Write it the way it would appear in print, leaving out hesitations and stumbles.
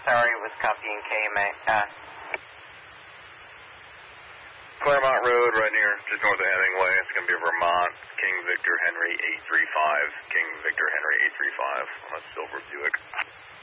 sorry, was copying KMA. Claremont Road, right near, just north of Hemingway. It's going to be Vermont, King Victor Henry 835. King Victor Henry 835 on a silver Buick.